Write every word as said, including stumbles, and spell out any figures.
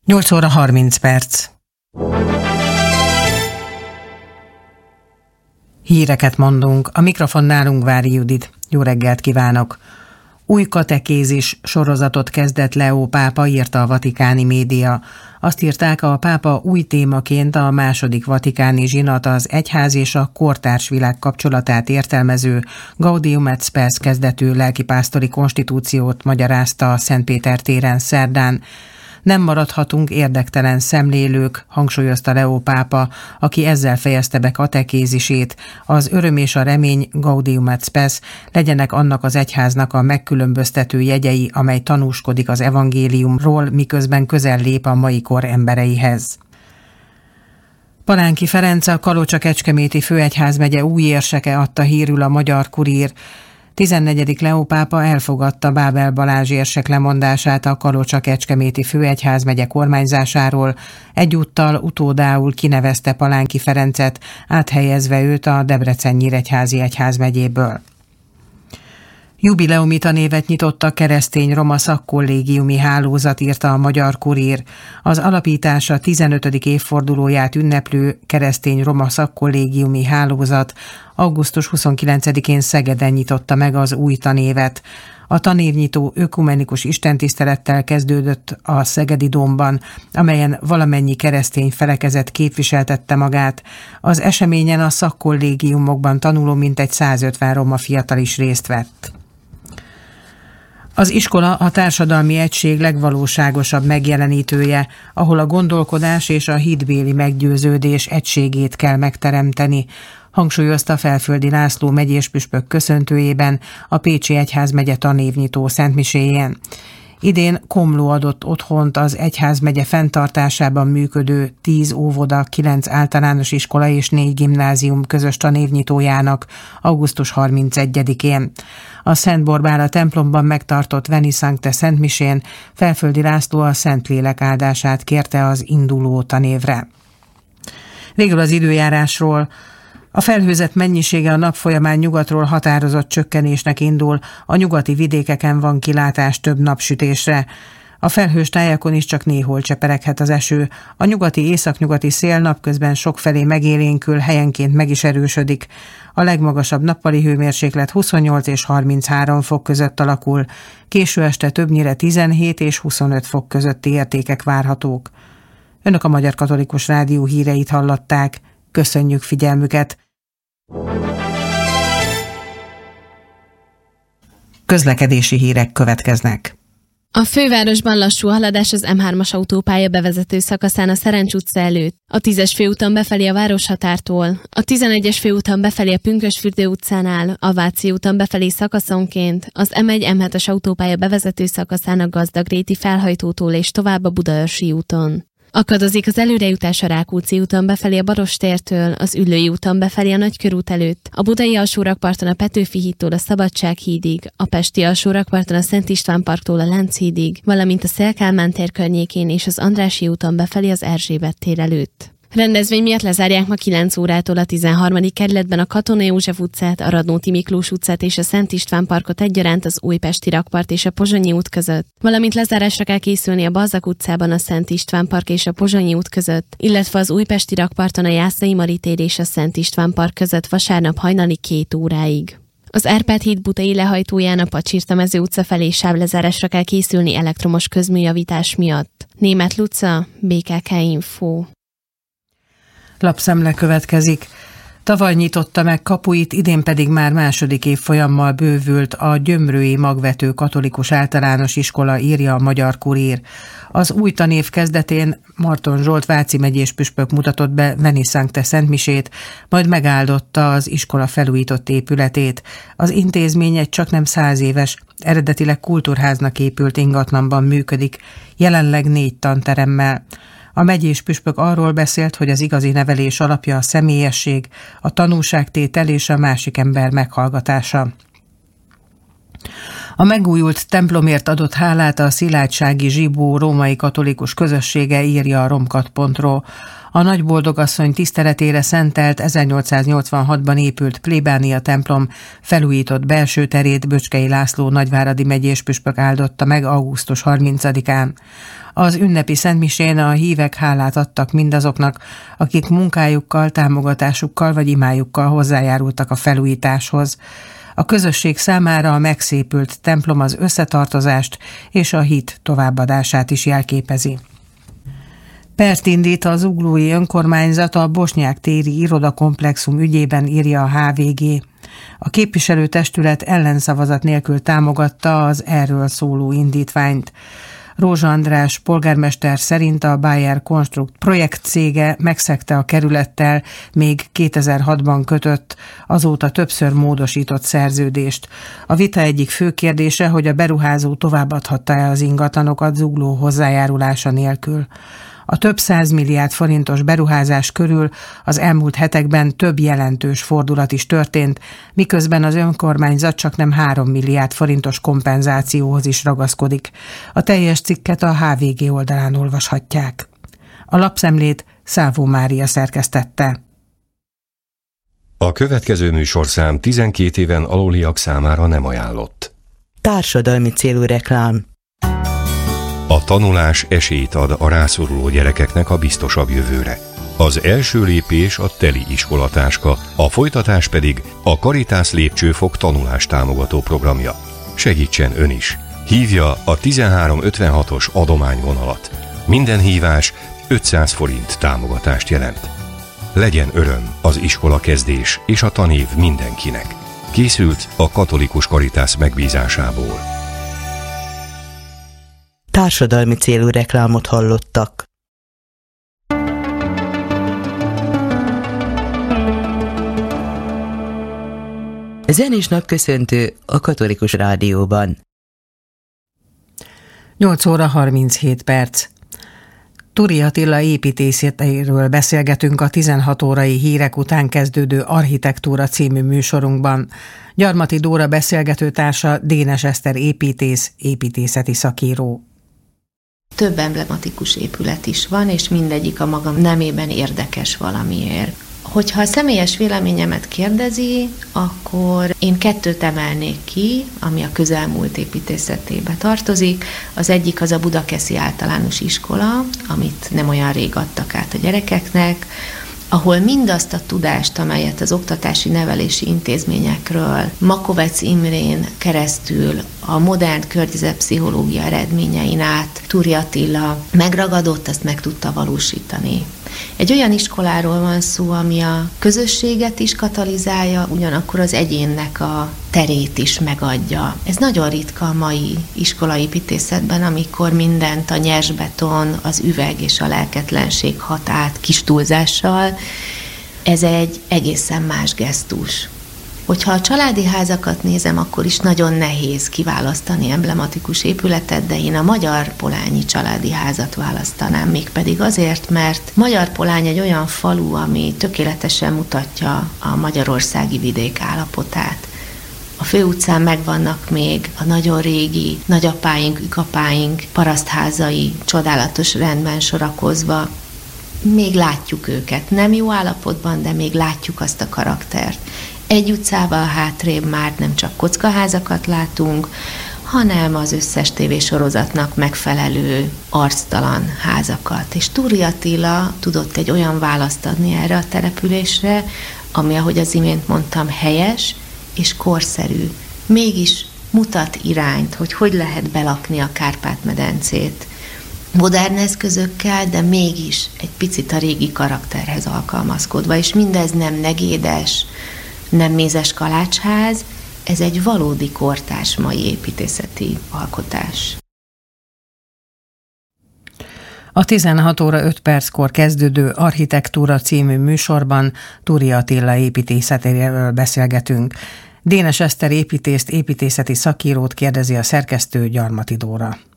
nyolc óra harminc perc. Híreket mondunk. A mikrofon nálunk Vári Judit. Jó reggelt kívánok! Új katekézis sorozatot kezdett Leó pápa, írta a vatikáni média. Azt írták, a pápa új témaként a második vatikáni zsinat az egyház és a kortárs világ kapcsolatát értelmező Gaudium et Spes kezdetű lelkipásztori konstitúciót magyarázta a Szentpéter téren szerdán. Nem maradhatunk érdektelen szemlélők, hangsúlyozta Leó pápa, aki ezzel fejezte be katekézisét. Az öröm és a remény, Gaudium et Spes, legyenek annak az egyháznak a megkülönböztető jegyei, amely tanúskodik az evangéliumról, miközben közel lép a mai kor embereihez. Palánki Ferenc, a Kalocsa-Kecskeméti főegyházmegye új érseke, adta hírül a Magyar Kurír. tizennegyedik Leó pápa elfogadta Bábel Balázs érsek lemondását a Kalocsa-Kecskeméti főegyházmegye kormányzásáról, egyúttal utódául kinevezte Palánki Ferencet, áthelyezve őt a Debrecen-Nyíregyházi egyházmegyéből. Jubileumi tanévet nyitott a keresztény-roma szakkollégiumi hálózat, írta a Magyar Kurír. Az alapítása tizenötödik évfordulóját ünneplő keresztény-roma szakkollégiumi hálózat augusztus huszonkilencedikén Szegeden nyitotta meg az új tanévet. A tanévnyitó ökumenikus istentisztelettel kezdődött a Szegedi Dómban, amelyen valamennyi keresztény felekezet képviseltette magát. Az eseményen a szakkollégiumokban tanuló mintegy százötven roma fiatal is részt vett. Az iskola a társadalmi egység legvalóságosabb megjelenítője, ahol a gondolkodás és a hitbéli meggyőződés egységét kell megteremteni, hangsúlyozta Felföldi László megyéspüspök köszöntőjében a Pécsi Egyházmegye tanévnyitó szentmiséjén. Idén Komló adott otthont az egyházmegye fenntartásában működő tíz óvoda, kilenc általános iskola és négy gimnázium közös tanévnyitójának augusztus harmincegyedikén. A Szent Borbála templomban megtartott Veni Sancte szentmisén Felföldi László a Szentlélek áldását kérte az induló tanévre. Végül az időjárásról. A felhőzet mennyisége a nap folyamán nyugatról határozott csökkenésnek indul, a nyugati vidékeken van kilátás több napsütésre. A felhős tájakon is csak néhol csepereghet az eső. A nyugati északnyugati szél napközben sokfelé megélénkül, helyenként meg is erősödik. A legmagasabb nappali hőmérséklet huszonnyolc és harminchárom fok között alakul, késő este többnyire tizenhét és huszonöt fok közötti értékek várhatók. Önök a Magyar Katolikus Rádió híreit hallották. Köszönjük figyelmüket! Közlekedési hírek következnek. A fővárosban lassú haladás az em hármas autópálya bevezető szakaszán a Szerencs utca előtt, a tízes főúton befelé a Városhatártól, a tizenegyes főúton befelé a Pünkösdfürdő utcánál, a Váci úton befelé szakaszonként, az em egy em hetes autópálya bevezető szakaszán a Gazdagréti felhajtótól és tovább a Budaörsi úton. Akadozik az előrejutás a Rákóczi úton befelé a Barostértől, az Üllői úton befelé a Nagykörút előtt, a Budai alsórakparton a Petőfi hídtól a Szabadsághídig, a Pesti alsórakparton a Szent István parktól a Lánchídig, valamint a Széll-Kálmán tér környékén és az Andrássy úton befelé az Erzsébet tér előtt. Rendezvény miatt lezárják ma kilenc órától a tizenharmadik kerületben a Katona József utcát, a Radnóti Miklós utcát és a Szent István parkot egyaránt az Újpesti rakpart és a Pozsonyi út között, valamint lezárásra kell készülni a Balzak utcában a Szent István park és a Pozsonyi út között, illetve az Újpesti rakparton a Jászai Mari tér és a Szent István park között vasárnap hajnali két óráig. Az Árpád híd butai lehajtóján a Pacsirtamező utca felé sávlezárásra kell készülni elektromos közműjavítás miatt. Németh Luca, bé ká ká Info. Lapszemle következik. Tavaly nyitotta meg kapuit, idén pedig már második évfolyammal bővült a Gyömrői Magvető Katolikus Általános Iskola, írja a Magyar Kurír. Az új tanév kezdetén Marton Zsolt váci megyéspüspök mutatott be Veni Sancte szentmisét, majd megáldotta az iskola felújított épületét. Az intézmény egy csaknem száz éves, eredetileg kultúrháznak épült ingatlanban működik, jelenleg négy tanteremmel. A megyéspüspök arról beszélt, hogy az igazi nevelés alapja a személyesség, a tanúságtétel és a másik ember meghallgatása. A megújult templomért adott hálát a Szilágysági Zsibó római katolikus közössége, írja a romkat pont ro. A Nagyboldogasszony tiszteletére szentelt ezernyolcszáznyolcvanhatban épült plébánia templom felújított belső terét Böcskei László nagyváradi megyés püspök áldotta meg augusztus harmincadikán. Az ünnepi szentmisén a hívek hálát adtak mindazoknak, akik munkájukkal, támogatásukkal vagy imájukkal hozzájárultak a felújításhoz. A közösség számára a megszépült templom az összetartozást és a hit továbbadását is jelképezi. Pert indít az zuglói önkormányzat a Bosnyák téri irodakomplexum ügyében, írja a há vé gé. A képviselőtestület ellenszavazat nélkül támogatta az erről szóló indítványt. Rózsa András polgármester szerint a Bayer Construct projekt cége megszegte a kerülettel még kétezer-hatban kötött, azóta többször módosított szerződést. A vita egyik fő kérdése, hogy a beruházó továbbadhatta-e az ingatlanokat Zugló hozzájárulása nélkül. A több százmilliárd forintos beruházás körül az elmúlt hetekben több jelentős fordulat is történt, miközben az önkormányzat csaknem három milliárd forintos kompenzációhoz is ragaszkodik. A teljes cikket a há vé gé oldalán olvashatják. A lapszemlét Szávó Mária szerkesztette. A következő műsorszám tizenkét éven aluliak számára nem ajánlott. Társadalmi célú reklám. A tanulás esélyt ad a rászoruló gyerekeknek a biztosabb jövőre. Az első lépés a teli iskolatáska, a folytatás pedig a Caritas Lépcsőfok tanulástámogató programja. Segítsen ön is! Hívja a tizenhárom ötvenhatos adományvonalat. Minden hívás ötszáz forint támogatást jelent. Legyen öröm az iskola kezdés és a tanév mindenkinek. Készült a Katolikus Caritas megbízásából. Társadalmi célú reklámot hallottak. Zenés napköszöntő a Katolikus Rádióban. nyolc óra harminchét perc. Turi Attila építészéteiről beszélgetünk a tizenhat órai hírek után kezdődő Architektúra című műsorunkban. Gyarmati Dóra beszélgetőtársa Dénes Eszter építész, építészeti szakíró. Több emblematikus épület is van, és mindegyik a maga nemében érdekes valamiért. Hogyha a személyes véleményemet kérdezi, akkor én kettőt emelnék ki, ami a közelmúlt építészetébe tartozik. Az egyik az a Budakeszi Általános Iskola, amit nem olyan rég adtak át a gyerekeknek, ahol mindazt a tudást, amelyet az oktatási nevelési intézményekről Makovec Imrén keresztül a modern környezetpszichológia eredményein át Turi Attila megragadott, azt meg tudta valósítani. Egy olyan iskoláról van szó, ami a közösséget is katalizálja, ugyanakkor az egyénnek a terét is megadja. Ez nagyon ritka a mai iskolaépítészetben, amikor mindent a nyers beton, az üveg és a lelketlenség hat át kis túlzással. Ez egy egészen más gesztus. Hogyha a családi házakat nézem, akkor is nagyon nehéz kiválasztani emblematikus épületet, de én a Magyar-Polányi családi házat választanám, mégpedig azért, mert Magyar-Polány egy olyan falu, ami tökéletesen mutatja a magyarországi vidék állapotát. A főutcán megvannak még a nagyon régi nagyapáink, ükapáink parasztházai, csodálatos rendben sorakozva. Még látjuk őket, nem jó állapotban, de még látjuk azt a karaktert. Egy utcával hátrébb már nem csak kockaházakat látunk, hanem az összes tévésorozatnak megfelelő arctalan házakat. És Turi Attila tudott egy olyan választ adni erre a településre, ami, ahogy az imént mondtam, helyes és korszerű. Mégis mutat irányt, hogy hogy lehet belakni a Kárpát-medencét. Modern eszközökkel, de mégis egy picit a régi karakterhez alkalmazkodva, és mindez nem negédes, nem mézes kalácsház, ez egy valódi kortárs mai építészeti alkotás. A tizenhat óra öt perckor kezdődő Architektúra című műsorban Turi Attila építészetéről beszélgetünk. Dénes Eszter építészt, építészeti szakírót kérdezi a szerkesztő, Gyarmati Dóra.